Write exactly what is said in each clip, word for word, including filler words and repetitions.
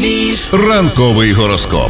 Ранковий гороскоп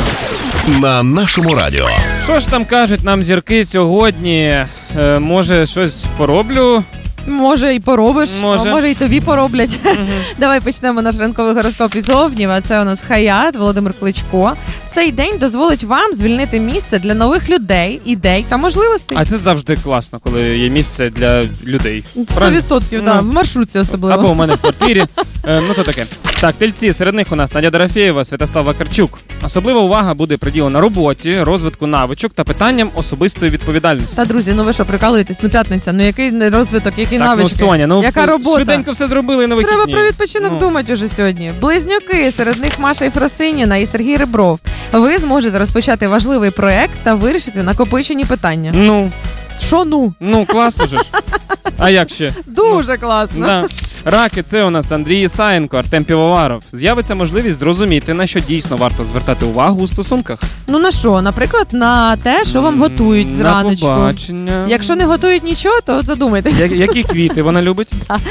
на нашому радіо. Що ж там кажуть нам зірки сьогодні? Е, може, щось пороблю? Може, і поробиш, може, а може, і тобі пороблять. Угу. Давай почнемо наш ранковий гороскоп із Овнів, а це у нас Хаят, Володимир Кличко. Цей день дозволить вам звільнити місце для нових людей, ідей та можливостей. А це завжди класно, коли є місце для людей. Сто відсотків, так, в маршрутці особливо. Або у мене в квартирі. Е, ну, то таке. Так, тельці, серед них у нас Надя Дорофєєва, Святослав Вакарчук. Особлива увага буде приділена роботі, розвитку навичок та питанням особистої відповідальності. Та, друзі, ну ви що, прикалуєтесь? Ну, п'ятниця, ну який розвиток, які так, навички? Ну, Соня, ну, яка робота? Швиденько все зробили на вихідні. Треба про відпочинок ну. думати уже сьогодні. Близнюки, серед них Маша Єфросиніна і Сергій Ребров. Ви зможете розпочати важливий проект та вирішити накопичені питання. Ну. Що ну? Ну, класно же ж. А як ще? Дуже ну, класно. Да. Раки, це у нас Андрій Ісаєнко, Артем Півоваров. З'явиться можливість зрозуміти, на що дійсно варто звертати увагу у стосунках. Ну на що? Наприклад, на те, що вам готують зраночку. На побачення. Якщо не готують нічого, то от задумайтесь. Я- які квіти вона любить?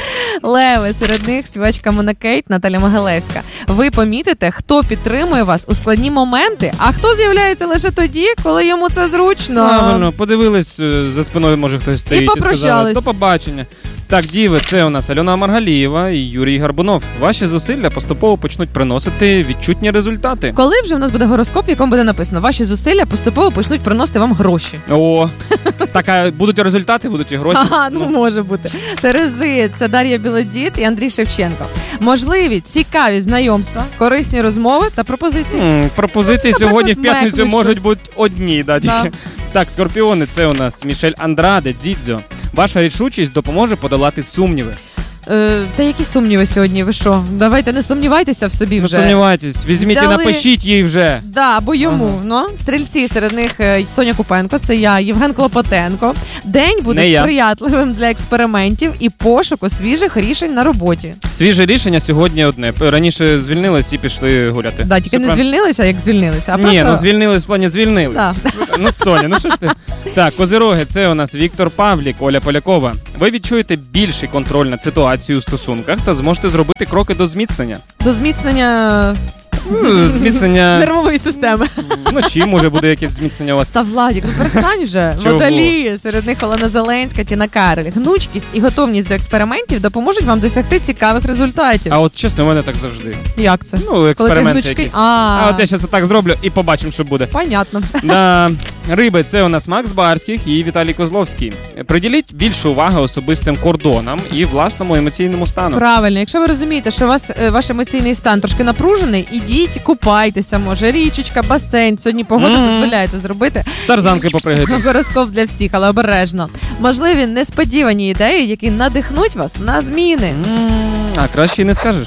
Леви, серед них співачка Мона Кейт, Наталя Могилевська. Ви помітите, хто підтримує вас у складні моменти, а хто з'являється лише тоді, коли йому це зручно. Правильно, подивились за спиною, може хтось стоїть і попрощались. сказали, до побачення. Так, діви, це у нас Альона Маргалієва і Юрій Гарбунов. Ваші зусилля поступово почнуть приносити відчутні результати. Коли вже в нас буде гороскоп, в якому буде написано, ваші зусилля поступово почнуть приносити вам гроші. О, так, а будуть результати, будуть і гроші. Ага, ну може бути. Терези, це Дар'я Білодід і Андрій Шевченко. Можливі, цікаві знайомства, корисні розмови та пропозиції. М, пропозиції ну, сьогодні в п'ятницю мекнуть можуть щось. бути одні. Да, Да. Так, скорпіони, це у нас Мішель Андраде, Дзідзьо. Ваша рішучість допоможе подолати сумніви. Е, та які сумніви сьогодні? Ви що? Давайте не сумнівайтеся в собі Не вже. сумнівайтесь, візьміть Взяли... і напишіть їй вже. Да, або йому. Ага. Ну, стрільці, серед них е, Соня Купенко, це я, Євген Клопотенко. День буде Не я. сприятливим для експериментів і пошуку свіжих рішень на роботі. Свіже рішення сьогодні одне. Раніше звільнились і пішли гуляти. Да, тільки Все не правильно. звільнилися, як звільнилися, а Ні, просто... ну звільнились в плані звільнились. Да. Ну, Соня, ну що ж ти? Так, козироги, це у нас Віктор Павлік, Оля Полякова. Ви відчуєте більший контроль над ситуацією у стосунках та зможете зробити кроки до зміцнення. До зміцнення... Ну, зміцнення нервової системи. вночі, може, буде якесь зміцнення у вас. Та, Владік, ну перестань вже. Чого? Водолії, серед них Олена Зеленська, Тіна Кароль. Гнучкість і готовність до експериментів допоможуть вам досягти цікавих результатів. А от чесно, у мене так завжди. Як це? Ну, експерименти гнучкий? якісь. А. А от я зараз отак зроблю і побачимо, що буде. Понятно. Да. Риби, це у нас Макс Барських і Віталій Козловський. Приділіть більше уваги особистим кордонам і власному емоційному стану. Правильно. Якщо ви розумієте, що у вас е, ваш емоційний стан трошки напружений, ідіть, купайтеся, може, річечка, басейн. Сьогодні погода Мгм. дозволяє це зробити. Тарзанки попригайте. Гороскоп для всіх, але обережно. Можливі несподівані ідеї, які надихнуть вас на зміни. М, А краще й не скажеш.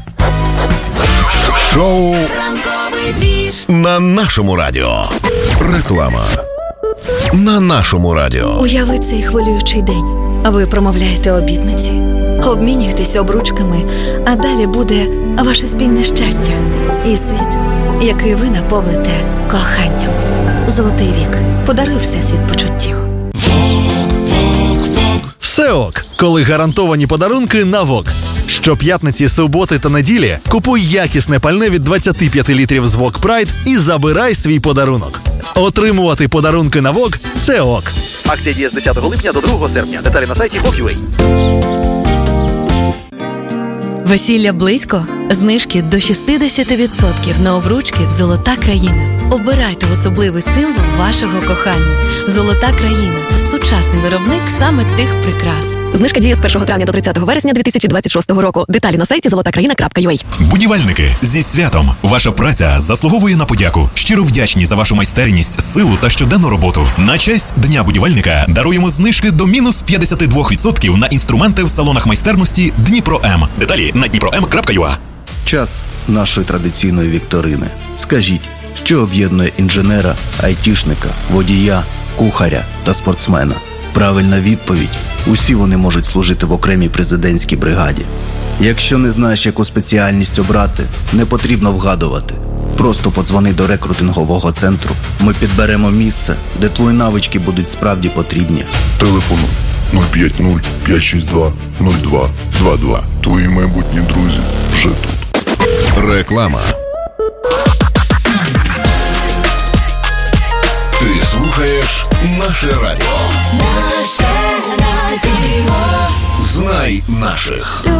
Шоу на нашому радіо. Реклама на нашому радіо. Уяви цей хвилюючий день. Ви промовляєте обітниці, обмінюєтесь обручками, а далі буде ваше спільне щастя і світ, який ви наповните коханням. Золотий вік подарує всесвіт почуттів. Все ок, коли гарантовані подарунки на ВОК. Щоп'ятниці, суботи та неділі купуй якісне пальне від двадцять п'ять літрів з ВОК Прайд і забирай свій подарунок. Отримувати подарунки на ВОК – це ок. Акція діє з десятого липня до другого серпня. Деталі на сайті вок крапка ю а. Весілля близько? Знижки до шістдесят відсотків на обручки в «Золота країна». Обирайте особливий символ вашого кохання. «Золота країна» – сучасний виробник саме тих прикрас. Знижка діє з першого травня до тридцятого вересня дві тисячі двадцять шостого року. Деталі на сайті золота країна крапка ю а. Будівельники, зі святом! Ваша праця заслуговує на подяку. Щиро вдячні за вашу майстерність, силу та щоденну роботу. На честь Дня будівельника даруємо знижки до мінус п'ятдесят два відсотки на інструменти в салонах майстерності Дніпро М. Деталі на дніпро ем крапка ю а. Час нашої традиційної вікторини. Скажіть, що об'єднує інженера, айтішника, водія, кухаря та спортсмена? Правильна відповідь – усі вони можуть служити в окремій президентській бригаді. Якщо не знаєш, яку спеціальність обрати, не потрібно вгадувати. Просто подзвони до рекрутингового центру. Ми підберемо місце, де твої навички будуть справді потрібні. Телефону нуль п'ять нуль п'ять шість два нуль два два два. Твої майбутні друзі вже тут. Реклама. слухаєш наше радіо. Наше радіо. Знай наших.